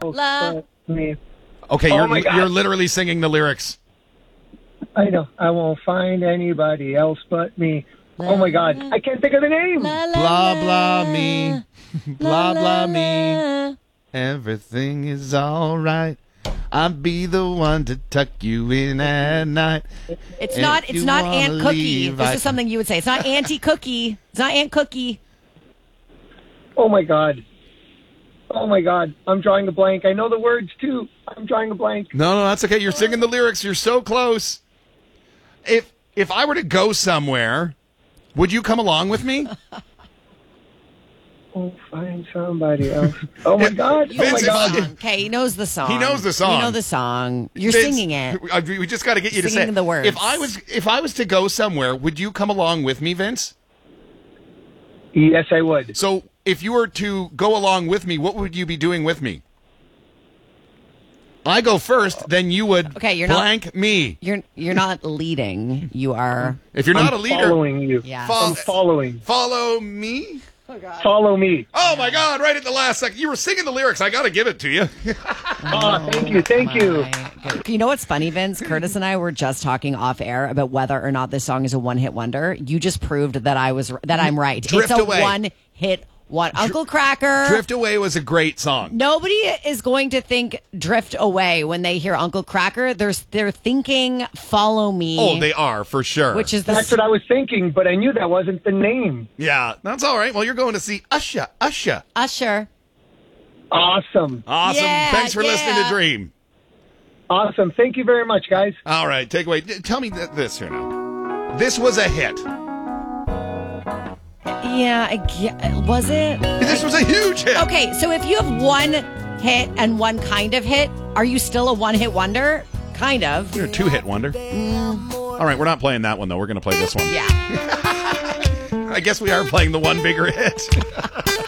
else La. but me. Okay, Oh my God. you're literally singing the lyrics. I know. I won't find anybody else but me. Oh my God. I can't think of the name. Blah, blah, me. Blah, blah, me. Everything is all right. I'll be the one to tuck you in at night. It's And not. if It's you not wanna Aunt Cookie. leave, This I is something you would say. It's not Auntie Cookie. It's not Aunt Cookie. Oh my God. Oh my God. I'm drawing a blank. I know the words too. I'm drawing a blank. No, that's okay. You're singing the lyrics. You're so close. If I were to go somewhere, would you come along with me? Oh, find somebody else. Oh my God. Oh my Vince, God. Okay, he knows the song. He knows the song. You know the song. You're Vince, singing it. We just got to get you to say Singing it. the words. If I was to go somewhere, would you come along with me, Vince? Yes, I would. So if you were to go along with me, what would you be doing with me? I go first, then you would Okay, you're not- blank me. You're not leading. You are. If you're not a I'm leader, following you. Yeah. I'm following. follow me. Follow me. Oh my God! Right at the last second, you were singing the lyrics. I got to give it to you. Oh, thank you. Thank you. My God. You know what's funny, Vince? Curtis and I were just talking off air about whether or not this song is a one-hit wonder. You just proved that I'm right. Drift it's a Away. one-hit one. Uncle Cracker. Drift Away was a great song. Nobody is going to think Drift Away when they hear Uncle Cracker. They're thinking Follow Me. Oh, they are for sure. Which is That's what I was thinking, but I knew that wasn't the name. yeah, that's all right. Well, you're going to see Usher. Usher. Awesome. Awesome. Yeah, Thanks for listening to yeah. Dream. Awesome. Thank you very much, guys. All right, take away. Tell me this here now. This was a hit. Yeah, was it? This was a huge hit. Okay, so if you have one hit and one kind of hit, are you still a one-hit wonder? Kind of. You're a two-hit wonder. All right, we're not playing that one, though. We're going to play this one. Yeah. I guess we are playing the one bigger hit.